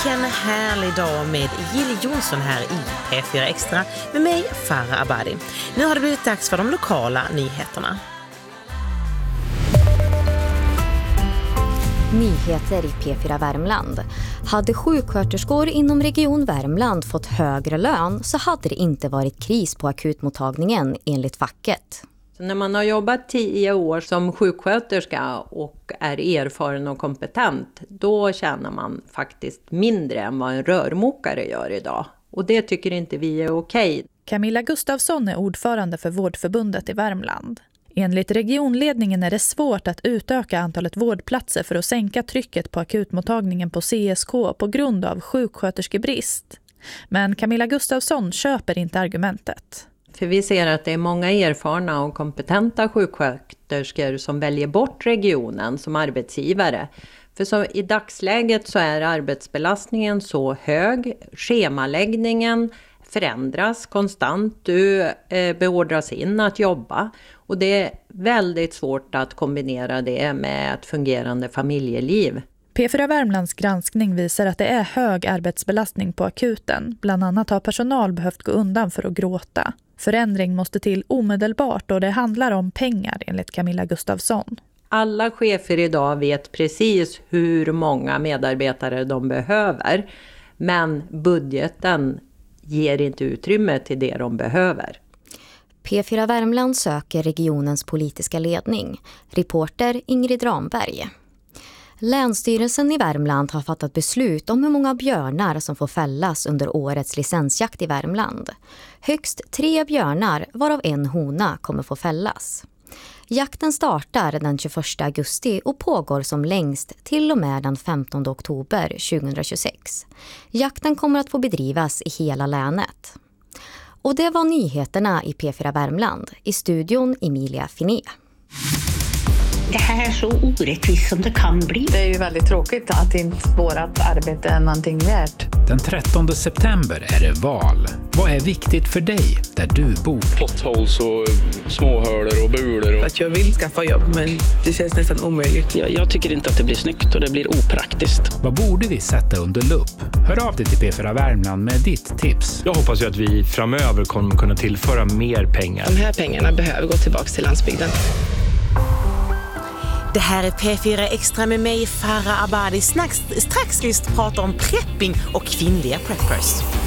vilken härlig dag med Jill Johnson här i P4 Extra med mig, Farah Abadi. Nu har det blivit dags för de lokala nyheterna. Nyheter i P4 Värmland. Hade sjuksköterskor inom region Värmland fått högre lön så hade det inte varit kris på akutmottagningen enligt facket. Så när man har jobbat 10 år som sjuksköterska och är erfaren och kompetent, då tjänar man faktiskt mindre än vad en rörmokare gör idag. Och det tycker inte vi är okej. Camilla Gustafsson är ordförande för Vårdförbundet i Värmland. Enligt regionledningen är det svårt att utöka antalet vårdplatser för att sänka trycket på akutmottagningen på CSK på grund av sjuksköterskebrist. Men Camilla Gustafsson köper inte argumentet. För vi ser att det är många erfarna och kompetenta sjuksköterskor som väljer bort regionen som arbetsgivare. För så i dagsläget så är arbetsbelastningen så hög, schemaläggningen förändras konstant, du beordras in att jobba och det är väldigt svårt att kombinera det med ett fungerande familjeliv. P4 Värmlands granskning visar att det är hög arbetsbelastning på akuten. Bland annat har personal behövt gå undan för att gråta. Förändring måste till omedelbart och det handlar om pengar enligt Camilla Gustafsson. Alla chefer idag vet precis hur många medarbetare de behöver, men budgeten ger inte utrymme till det de behöver. P4 Värmland söker regionens politiska ledning. Reporter Ingrid Ramberg. Länsstyrelsen i Värmland har fattat beslut om hur många björnar som får fällas under årets licensjakt i Värmland. Högst 3 björnar, varav en hona, kommer få fällas. Jakten startar den 21 augusti och pågår som längst till och med den 15 oktober 2026. Jakten kommer att få bedrivas i hela länet. Och det var nyheterna i P4 Värmland. I studion Emilia Finé. Det här är så orättvist som det kan bli. Det är ju väldigt tråkigt att inte vårt arbete är någonting värt. Den 13 september är det val. Vad är viktigt för dig där du bor? Potholes och småhörder och bulor. Att jag vill skaffa jobb, men det känns nästan omöjligt. Jag tycker inte att det blir snyggt och det blir opraktiskt. Vad borde vi sätta under lupp? Hör av dig till P4 Värmland med ditt tips. Jag hoppas ju att vi framöver kommer kunna tillföra mer pengar. De här pengarna behöver gå tillbaka till landsbygden. Det här är P4 Extra med mig, Farah Abadi. Strax ska vi prata om prepping och kvinnliga preppers.